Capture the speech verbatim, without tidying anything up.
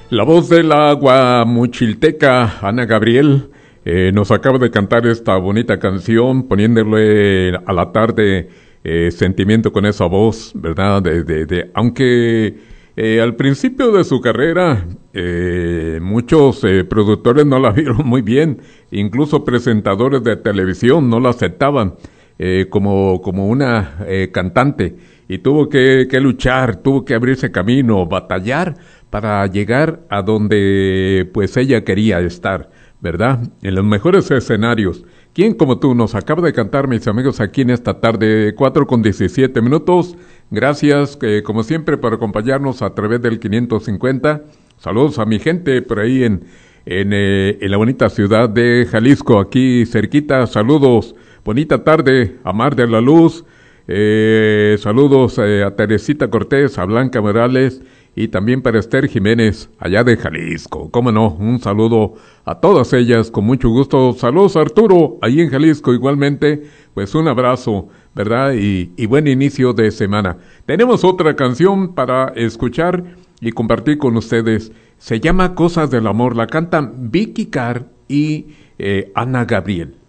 La voz del agua muchilteca, Ana Gabriel, eh, nos acaba de cantar esta bonita canción, poniéndole a la tarde eh, sentimiento con esa voz, ¿verdad? De, de, de, aunque eh, al principio de su carrera eh, muchos eh, productores no la vieron muy bien, incluso presentadores de televisión no la aceptaban eh, como, como una eh, cantante, y tuvo que, que luchar, tuvo que abrirse camino, batallar para llegar a donde pues ella quería estar, ¿verdad? En los mejores escenarios. ¿Quién como tú nos acaba de cantar, mis amigos, aquí en esta tarde, cuatro con diecisiete minutos? Gracias, eh, como siempre, por acompañarnos a través del quinientos cincuenta. Saludos a mi gente por ahí en, en, eh, en la bonita ciudad de Jalisco, aquí cerquita. Saludos, bonita tarde, a Mar de la Luz. Eh, saludos eh, a Teresita Cortés, a Blanca Morales y también para Esther Jiménez, allá de Jalisco. Cómo no, un saludo a todas ellas, con mucho gusto. Saludos a Arturo, ahí en Jalisco igualmente. Pues un abrazo, ¿verdad? Y, y buen inicio de semana. Tenemos otra canción para escuchar y compartir con ustedes. Se llama Cosas del Amor. La cantan Vicky Carr y eh, Ana Gabriel.